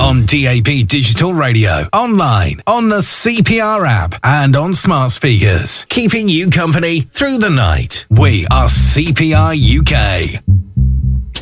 On DAB Digital Radio, online, on the CPR app, and on smart speakers. Keeping you company through the night. We are CPR UK.